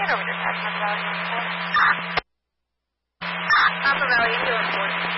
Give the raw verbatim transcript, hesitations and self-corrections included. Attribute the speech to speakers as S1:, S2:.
S1: Get over to Papa Valley. Papa Valley, you doing for